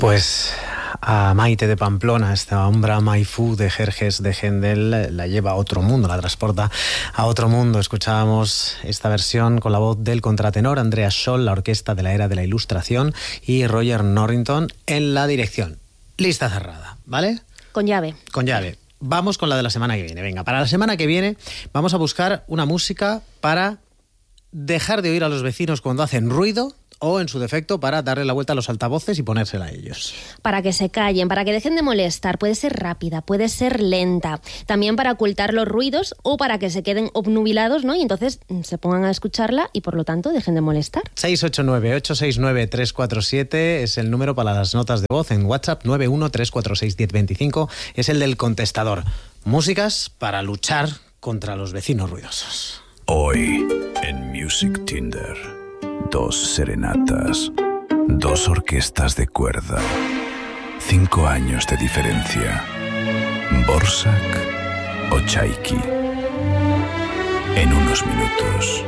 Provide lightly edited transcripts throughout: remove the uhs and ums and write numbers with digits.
Pues a Maite de Pamplona, esta Ombra Maifú de Jerjes de Händel, la lleva a otro mundo, la transporta a otro mundo. Escuchábamos esta versión con la voz del contratenor Andreas Scholl, la orquesta de la era de la Ilustración, y Roger Norrington en la dirección. Lista cerrada, ¿vale? Con llave. Con llave. Vamos con la de la semana que viene. Venga, para la semana que viene vamos a buscar una música para dejar de oír a los vecinos cuando hacen ruido, o en su defecto para darle la vuelta a los altavoces y ponérsela a ellos. Para que se callen, para que dejen de molestar. Puede ser rápida, puede ser lenta. También para ocultar los ruidos o para que se queden obnubilados, ¿no? Y entonces se pongan a escucharla y por lo tanto dejen de molestar. 689-869-347 es el número para las notas de voz. En WhatsApp 913461025 es el del contestador. Músicas para luchar contra los vecinos ruidosos. Hoy en Music Tinder. 2 serenatas, 2 orquestas de cuerda, 5 años de diferencia. Borsak o Chaiki. En unos minutos.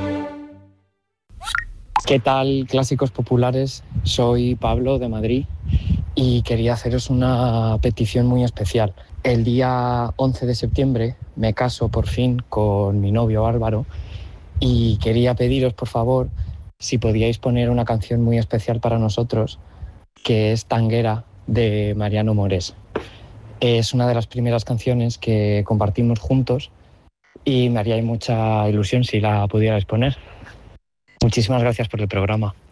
¿Qué tal, clásicos populares? Soy Pablo de Madrid y quería haceros una petición muy especial. El día 11 de septiembre me caso por fin con mi novio Álvaro y quería pediros, por favor, si podíais poner una canción muy especial para nosotros, que es Tanguera, de Mariano Mores. Es una de las primeras canciones que compartimos juntos y me haría mucha ilusión si la pudierais poner. Muchísimas gracias por el programa.